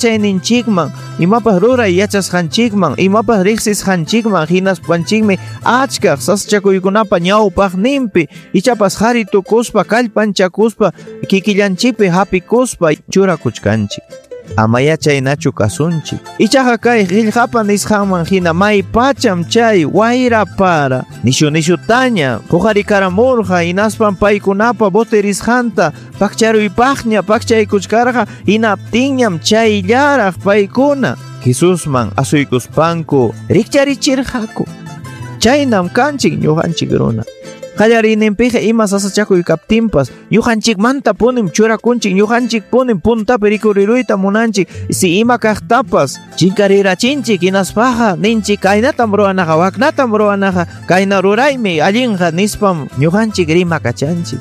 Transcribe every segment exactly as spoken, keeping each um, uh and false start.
yachayninchikman, imapas ruray yachasqanchikman, imapas riqsisqanchikman hinaspanchikmi achkaq sasachakuykunapa ñawpaqninpi ichapas qhari tukuspa kallpanchakuspa kikillanchikpi hapikuspa churakuchkanchik. Ama yachaynachu kasunchik. Ichaqa kay qillqapa nisqanman hina maypacham chay wayra para nishu nishutaña qujarikaramurqa hinaspan paykunapa boterisqanta pakcharuypaqña pakchaykuchkarqa hinaptinñam chayllaraq paykuna Jesusman asuykuspanku rikcharichirqaku. Chaynam kanchik ñuqanchik runa. Qallariyninpiqa ima sasachakuykaptinpas ñuqanchikmanta punim churakunchik, ñuqanchik punim puntapi rikuriruyta munanchik, si ima kaqtapas chinkarirachinchik hinaspaqa ninchik kaynatam ruwanaqa, waknatam ruwanaqa, kayna ruraymi allinqa nispam ñuqanchik rimakachanchik.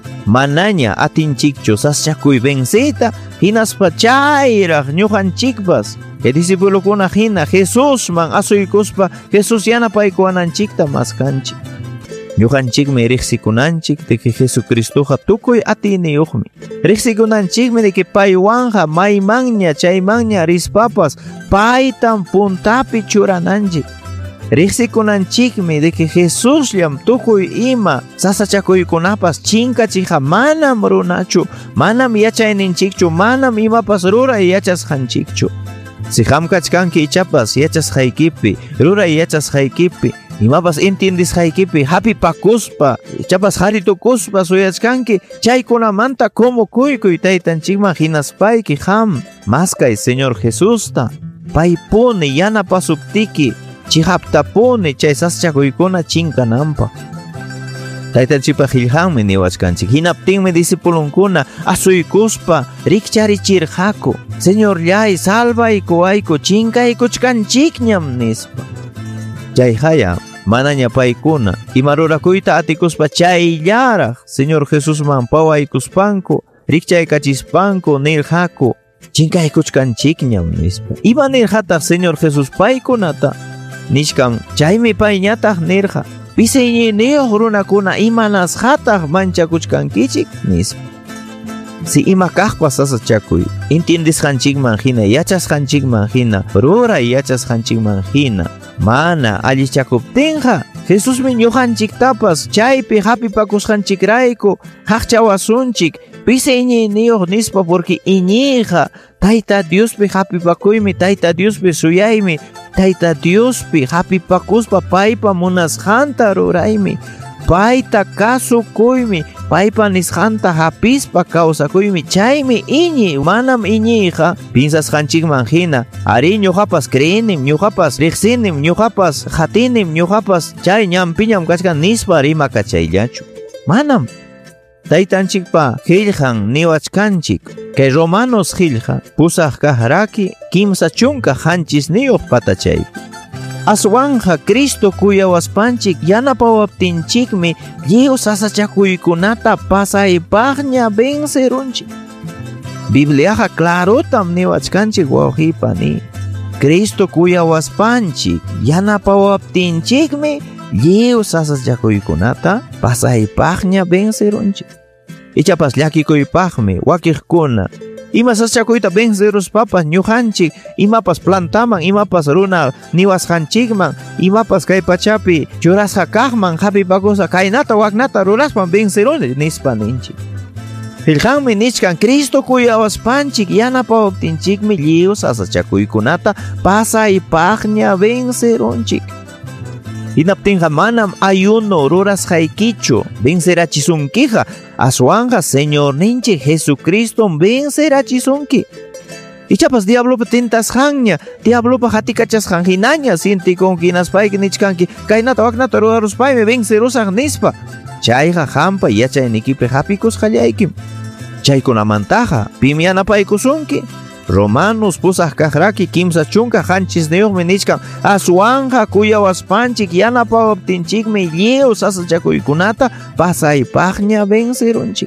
Manaña atinchikchu sasachakuy vencita hinaspa chayraq ñuqanchikpas que discipulukuna hina Jesusman asuykuspa Jesus yanapaykuwananchikta maskanchik. Ñuqanchikmi riqsikunanchik de que Jesucristoqa tukuy atiniyuqmi. Riqsikunanchikmi de que paywanqa maymanña chaymanña rispapas paytan puntapi churananchik. Riqsikunanchikmi de que Jesusllam tukuy ima sasachakuykunapas chinkachiqa manam runachu, manam yachayninchikchu, manam imapas ruray yachasqanchikchu. Si hamkachkanki ichapas yachasqaykipi, ruray yachasqaykipi, imapas entiendisqaykipi hapi pakuspa ichapas qhari tukuspa suyachkanki chaykunamanta como kuykuy taytanchikman hinaspayki ham maskay Señor Jesusta paypuni yanapasuptiki chihaptapuni chay saschakuykuna chinkananpaq. Taytanchikpa qillqanmi niwachkanchik, hinaptinmi discipulunkuna asuykuspa rikcharichirqaku Señor llay salvaykuwayku chinkaykuchkanchikñam nispa. Chayhaya manaña paykuna ima rurakuyta atikuspa chayllaraq Señor Jesusman pawaykuspanku rikchaykachispanku nirqaku chinkaykuchkanchikñam nispa. Ima nirqataq Señor Jesus paykunata nishkan chaymi payñataq nirqa pisayniniyuq runakuna imanasqataq manchakuchkankichik nispa. Si ima kaqpas sasachakuy entiendisqanchikman hina yachasqanchikman hina ruray yachasqanchikman hina mana allichakuptinqa Jesusmi ñuqanchiktapas chaypi hapipakusqanchikrayku haqchawasunchik pisayniniyuq nispa porque iñiqa Tayta Diospi hapipakuymi, Tayta Diospi suyaymi, Tayta Diospi hapipakuspa paypa munasqanta ruraymi, payta kasukuymi, paypa nisqanta hapispa kawsakuymi, chaymi iñi, manam iñiqa pinsasqanchikman hina ari ñuqapas creenim, ñuqapas riqsinim, ñuqapas hatinim, ñuqapas chay ñampiñam kachkan nispa rimakachayllachu. Manam. Taytanchikpa qillqan niwachkanchik kay Romanos qillqa pusaq kaqraki kimsa chunka hanchisniyuq patachaypi. Aswanja Cristo kuyawaspanchik yanapawaptinchikmi lliw sasachakuykunata pasaypaqña vencerunchik. Bibliaqa clarotam niwachkanchik wawqipa ni. Cristo kuyawaspanchik yanapawaptinchikmi lliw sasachakuykunata pasaypaqña vencerunchik. Ichapas llakikuypaqmi wakiqkuna ima sasachakuyta venceruspapas ñuqanchik imapas plantaman, imapas runa niwasqanchikman, imapas kay pachapi churasqa kaqman hapipakusqa kaynata waknata ruraspan venceruni nispa ninchik. Qillqanmi nishkan Cristo kuyawaspanchik yanapawaptinchikmi lliw sasachakuykunata pasaypaqña vencerunchik. Hinaptinqa manam ayuno rurasqaykichu vencerachisunkiqa aswanja Señor ninchik Jesucristo vencerachisunki. Ichapas diablopa tentasqanña, diablopa hatikachasqan hinaña sintikunki hinaspayki nichkanki kaynata waknata ruwaruspaymi vencerusaq nispa. Chayqa hampa yachaynikipi hapikusqallaykim. Chaykunamantaqa pimi yanapaykusunki. Romanos pusaq kaqraki kimsa chunka hanchisniyuqmi nishkan aswanja kuyawaspanchik yanapawaptinchikmi lliw sasachakuykunata pasaypaqña vencerunchik.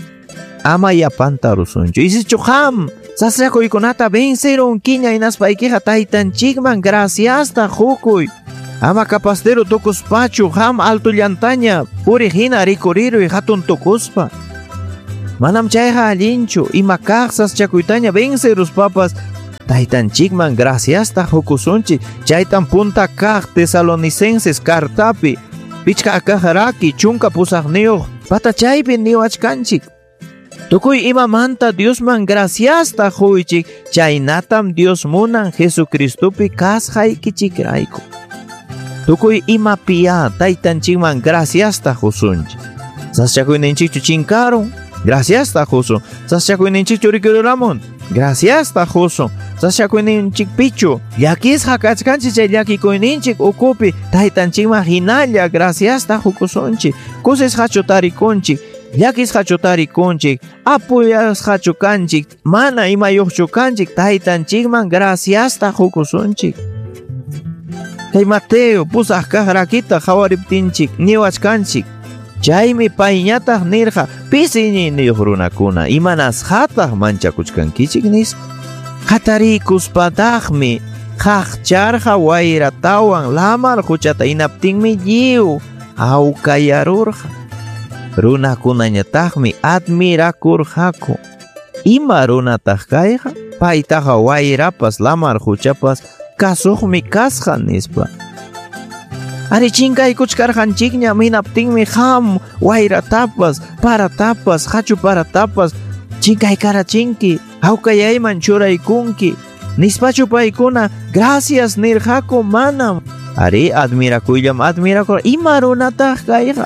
Ama yapanta rusunchu. Isichu ham sasachakuykunata vencerunkiña hinaspaykiqa taytanchikman graciasta hukuy. Ama kapastero tukuspachu ham altullantaña puri hina rikuriruy hatun tukuspa. Manam chayqa allinchu ima kaq sasachakuytaña venceruspapas taytanchikman graciasta hukusunchik chaytan punta kaq Tesalonicenses cartapi pichka akajaraki chunka pusaqniyuq patachaypi niwachkanchik tukuy imamanta Diosman graciasta huychik chaynatam Dios munan Jesucristopi kasqaykichikrayku tukuy imapiya taytanchikman graciasta husunchik saschakuyninchikchu chinkarun graciasta husun saschakuyninchikchu rikururamun graciasta husun saschakuyninchikpichu llakisqa kachkanchik chay llakikuyninchik ukupi taytanchikman hinalla graciasta hukusunchik kusisqachu tarikunchik llakisqachu tarikunchik apuyasqachu kanchik mana imayuqchu kanchik taytanchikman graciasta hukusunchik kay Mateo pusaq kaq rakita hawariptinchik niwachkanchik chaymi payñataq nirqa pisiñiniyuq runakuna imanas hataq manchakuchkankichik nis qatarikuspadaqmi qaqcharqa wayratawan lamar huchata inaptinmi lliw awkayarurqa runakunañataqmi admirakurqaku ima runataq kayqa paytaqa wayrapas lamar huchapas kasuqmi kasqa nispa ari chinkaykuchkarqanchikña minaptinmi qam wayratapas paratapas hachu paratapas chinkaykarachinki hawkayayman churaykunki nispachu paykuna gracias nirqaku manam ari admirakuyllam admirakur ima runataq kayqa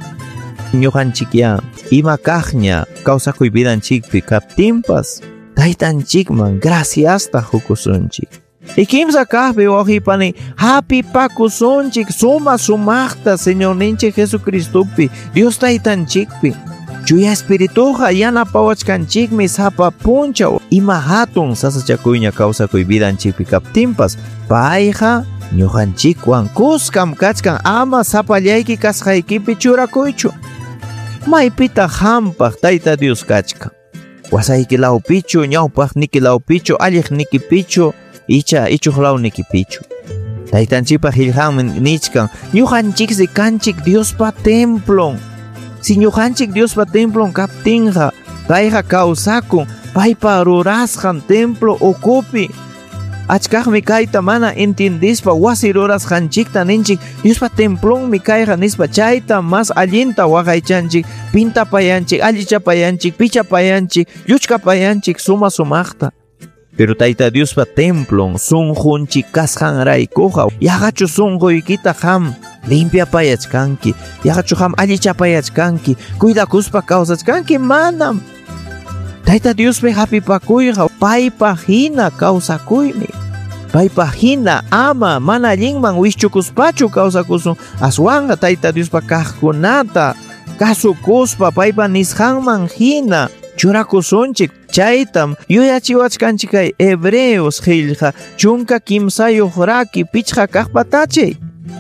ñuqanchikya ima kaqña kawsakuy vidanchikpi kaptinpas taytanchikman graciasta hukusunchik y kimsa kaqpi wawqipani hapipakusunchik suma sumaqta Señor ninchik Jesucristopi Dios taytanchikpi chuya espirituqa yanapawachkanchikmi sapa punchaw ima hatun sasachakuyña kawsakuy vidanchikpi kaptinpas payqa ñuqanchikwan kuskam kachkan ama sapallayki kasqaykipi churakuychu maypita hampaq tayta Dios kachkan wasaykilawpichu ñawpaqnikilawpichu alliqnikipichu icha ichuqlawnikipichu taytanchikpa qillqanmi nichkan ñuqanchiksi kanchik Diospa templon si ñuqanchik Diospa templon kaptinqa payqa kawsakun paypa rurasqan templo ukupi achkaqmi kayta mana entendispa wasi rurasqanchikta ninchik Diospa templonmi kayqa nispa chayta mas allinta waqaychanchik pintapayanchik allichapayanchik pichapayanchik lluchkapayanchik suma sumaqta pero tayta Diospa templon sunqunchik kasqanraykuqa yaqachu sunquykita qam limpiapayachkanki yaqachu qam allichapayachkanki cuidakuspa kawsachkanki manam tayta Diospi hapipakuyqa paypa hina kawsakuymi paypa hina ama mana allinman wishchukuspachu kawsakusun aswanqa tayta Diospa kaqkunata kasukuspa paypa nisqanman hina churakusunchik chaytam yuyachiwachkanchik kay hebreos qillqa chunka kimsayuq raki pichqa kaqpatachay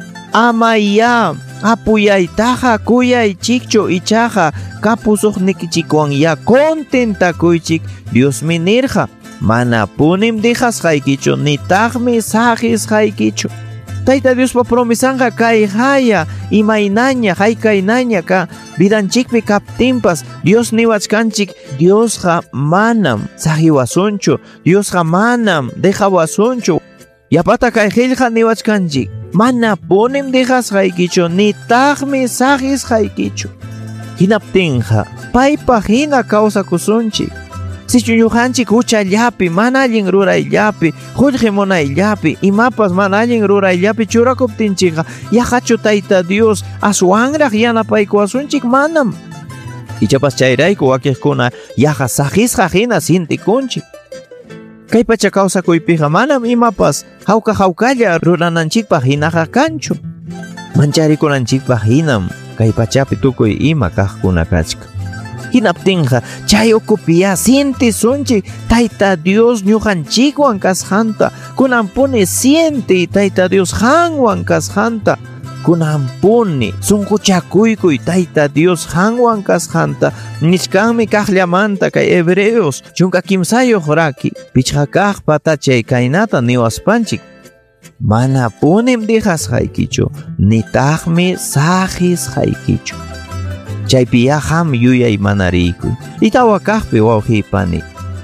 amaya apuyaytaqa kuyaychikchu ichaqa kapusuqnikichikwan ya contentakuychik Diosmi nirqa mana punim dejasqaykichu nitaqmi saqisqaykichu tayta Diospa promisanqa kayqaya imaynaña haykaynaña ka vidanchikpi kaptinpas Dios niwachkanchik Diosqa manam saqiwasunchu Diosqa manam dejawasunchu yapata kay qillqa niwachkanchik mana punim dejasqaykichu nitaqmi saqisqaykichu hinaptinqa paypa hina kawsakusunchik sichu ñuqanchik huchallapi mana allin rurayllapi qullqi munayllapi imapas mana allin rurayllapi churakuptinchikqa yaqachu tayta Dios aswanraq yanapaykuwasunchik manam ichapas chayrayku wakiqkuna yaqa saqisqa hina sintikunchik kay pacha kawsakuypiqa manam imapas hawka hawkalla rurananchikpaq hinaqa kanchu mancharikunanchikpaq hinam kay pachapi tukuy ima kaqkuna kachka hinaptinqa chay ukupiya sintisunchik tayta Dios ñuqanchikwan kasqanta kunampuni sienti tayta Dios qanwan kasqanta kunampuni sunquchakuykuy tayta Dios qanwan kasqanta nishkanmi kaqllamanta kay hebreos chunka kimsayuq raki pichqa kaq patachay kaynata niwaspanchik mana punim dejasqaykichu nitaqmi saqisqaykichu chaypiya qam yuyay manariykuy itawa kaqpi wawqipani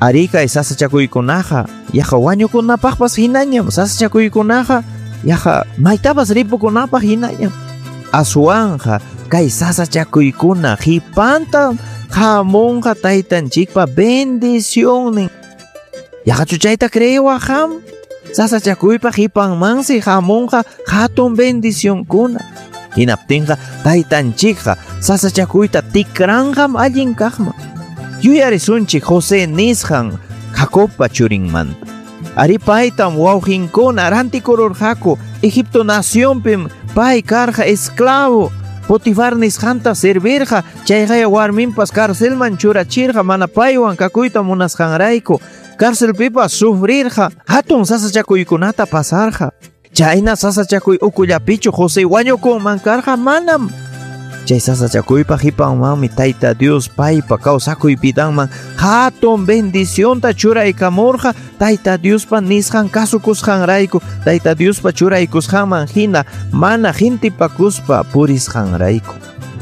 Arika y sasachakuykunaqa yaqa wañukunapaqpas hinañam, sasachakuykunaqa yaqa maytapas ripukunapaq hinañam. Aswanja kay sasachakuykuna qhipanta hamunqa taytanchikpa bendicionnin. Yaqa chuchayta creewa ham sasachakuypa qhipanmansi hamunqa hatun bendicionkuna. Hinaptinqa taytanchikqa sasachakuyta tikranqam allin kaqman. Yuyarisunchik José nisqan Jacobpa churinmanta. Ari paytam wawqinkuna rantikururqaku Egipto nacionpim pay karqa esclavo. Potifar nisqanta servirqa chayqa warminpas carcelman churachirqa mana paywan kakuyta munasqanrayku. Carcelpipas sufrirqa hatun sasachakuykunata pasarqa. Chayna sasachakuy ukullapichu José wañukunman karqa manam. Chay sasachakuypa qhipanmanmi Tayta Dios paypa kawsakuypidanman hatun bendicionta churaykamurqa Tayta Diospa nisqan kasukusqanrayku, Tayta Diospa churaykusqanman hina mana hintipakuspa purisqanrayku.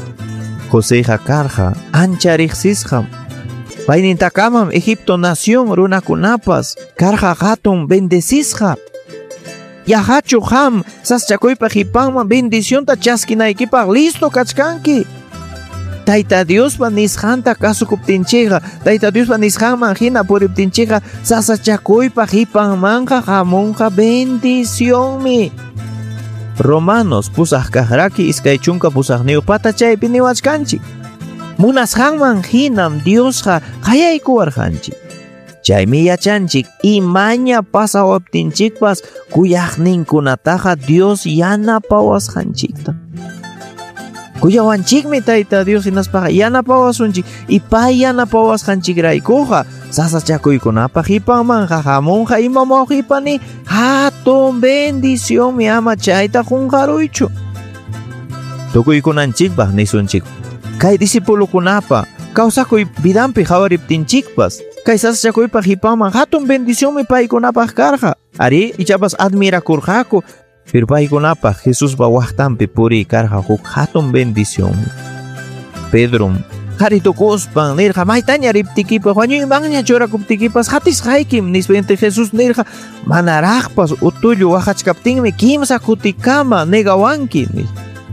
Joséqa karqa ancha riqsisqam. Paynintaqamam Egipto nación runakunapas karqa hatun bendecishqa. Yahachu ham saschakuypa qhipanman bendicionta chaskinaykipaq listo kachkanki. Tayta Diospa nisqanta kasukuptinchikqa, Tayta Diospa nisqanman hina puriptinchikqa sasachakuypa qhipanmanqa hamunqa bendicionmi. Romanos pusaq kaqraki iskay chunka pusaqniyuq patachaypi niwachkanchik. Munasqanman hinam Diosqa qayaykuwarqanchik. Chaymi yachanchik imaña pasawaptinchikpas kuyaqninkunataqa Dios yanapawasqanchikta. Kuyawanchikmi Tayta Dios hinaspaqa yanapawasunchik y pay yanapawasqanchikraykuqa sasachakuykunapaq qhipanmanqa hamunqa ima mawqipani hatun bendicionmi ama chayta qunqaruychu. Tukuykunanchikpaq nisunchik kay disipulukunapa kawsakuy vidanpi hawariptinchikpas kay sasachakuypa qhipanman hatun bendicionmi paykunapaq karqa. Ari ichapas admirakurqaku pero paykunapaq Jesuspa waqtanpi puri karqa huk hatun bendicionmi. Pedro qaritukuspan nirqa maytaña riptikipaq wañuymanña churakuptikipas hatisqaykim nispinti Jesus nirqa manaraqpas utullu waqachkaptinmi kimsa kutikama negawanki nis.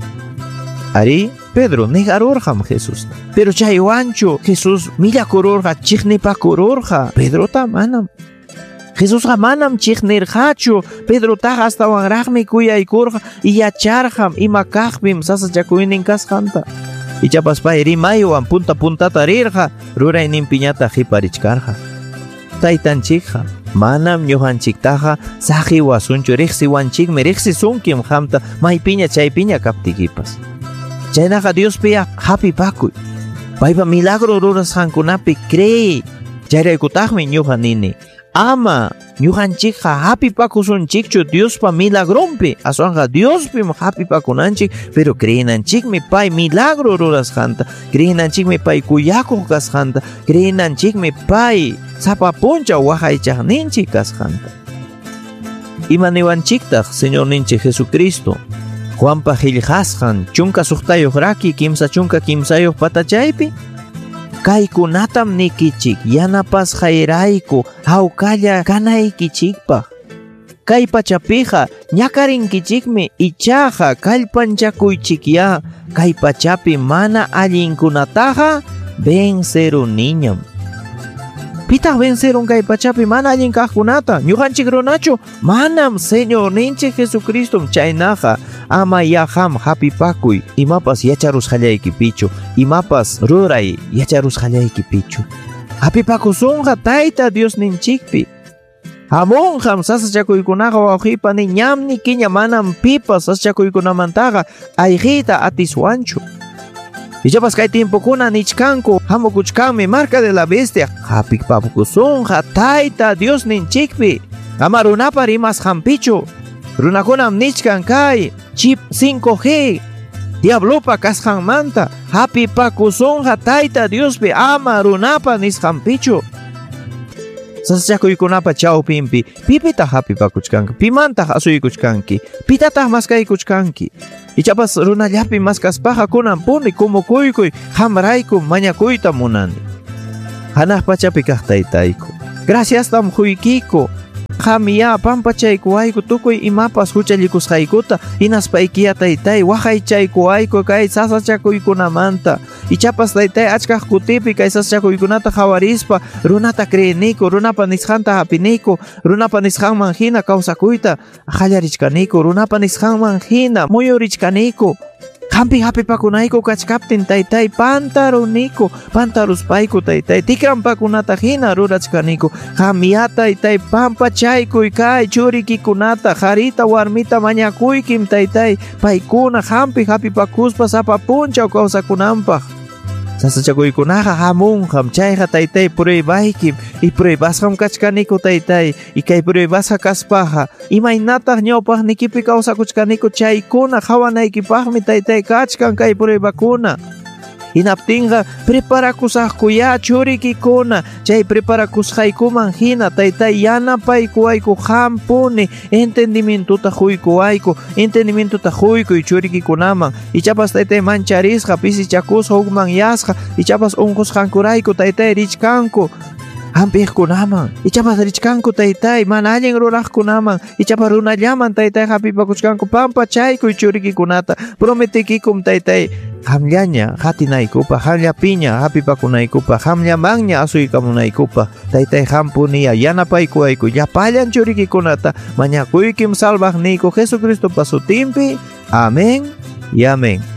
Ari Pedro negarurqam Jesus. Pero chaywanchu Jesus millakururqa chiqnipakururqa Pedrota manam. Jesusqa manam chiqnirqachu Pedrotaqa astawanraqmi kuyaykurqa y yacharqam ima kaqpim sasachakuynin kasqanta. Ichapas pay rimaywan punta puntata rirqa rurayninpiñata qhiparichkarqa. Taytanchikqa manam ñuqanchiktaqa saqiwasunchu riqsiwanchikmi riqsisunkim qamta maypiña chaypiña kaptikipas. Chaynaqa Dios piya hapipakuy. Paypa milagro rurasqankunapi cree. Chayraykutaqmi ñuqa nini. Ama ñuqanchikqa hapipakusunchikchu Diospa milagrompi. Aswanqa Diospim hapipakunanchik, pero creenanchikmi pay milagro rurasqanta. Creenanchikmi pay kuyakuq kasqanta. Creenanchikmi pay sapa puncha waqaychaqninchik kasqanta. Ima niwanchiktaq Señor ninchik Jesucristo Juanpa qillqasqan chunka suqtayuq raki kimsa chunka kimsayuq patachaypi kaykunatam nikichik yanapasqayrayku hawkalla kanaykichikpaq. Kay pachapiqa ñakarinkichikmi ichaqa kallpanchakuychikya kay pachapi mana allinkunataqa venceruniñam. Pitaq vencerun kay pachapi mana allin kaqkunata ñuqanchik runachu manam Señor ninchik Jesucristo chaynaqa ama yaham hapipakuy imapas yacharusqallaykipichu imapas ruray yacharusqallaykipichu hapipakusunqa Tayta Dios ninchikpi. Hamunqam sasachakuykunaqa wawqipani ñamni kiña manam pipas sasachakuykunamantaqa ayqiyta atiswanchu. Ichapas kay tiempukuna nichkanku hamukuchkanmi marca de la bestia hapikpapukusunqa Tayta Dios ninchikpi. Ama runapa rimasqanpichu. Runakunam nichkan kay chip cinco G diablopa kasqanmanta hapipakusunqa Tayta Diospi ama runapa nisqanpichu. Sasachakuykunapa chawpinpi pipitaq hapipakuchkanki, pimantaq asuykuchkanki, pitataq maskaykuchkanki. Ichapas runallapi maskaspaqa kunan puni kumukuykuy hamrayku mañakuyta munani. Hanaq pachapi kaq Taytayku Gracias tam huykiko. Hamia pampachayku ayku tukuy imapas huchallikusqaykota hinaspaykiya taytay waqaychayku ayku kay sasachakuykunamanta ichapas taytay achkaq kutipi kay sasachakuykunata qawarispa runata creeniku runapa nisqanta hapiniku runapa nisqanman hina kawsakuyta qallarishkaniku runapa nisqanman hina muyurichkaniku Hampi hapipakunayku kachkaptin taytay pantaruniku pantaruspayku taytay tikranpakunata hina rurachkaniku hamia taytay pampachaykuy kay churikikunata qarita warmita mañakuykim taytay paykuna hampi hapipakuspa sapa punchaw kawsakunanpaq sasachakuykunaqa hamunqam chayqa taytay pruebaikim y pruebasqam kachkaniku taytay y kay pruebasqa kaspaqa imaynataq ñawpaqnikipi kawsakuchkaniku chaykuna qhawanaykipaqmi taytay kachkan kay pruebakuna hinaptinqa preparakusaqkuya churikikuna chay preparakusqaykuman hina taytay yanapaykuwayku hampuni entendimientuta quykuwayku entendimientuta quykuy churikikunaman ichapas taytay mancharisqa pisichakusqa hukman yasqa ichapas unqusqankurayku taytay richkanku hampiqkunaman ichapas richkanku taytay mana allin ruraqkunaman ichapas runallaman taytay hapipakuchkanku pampachaykuy churikikunata prometikikum taytay hamllaña qatinaykupa hamllapiña hapipakunaykupaq hamllamanña asuykamunaykupaq taytay hampuniya yanapaykuwayku llapallan churikikunata mañakuykim salvaqniyku Jesucristopa sutinpi amén y amén.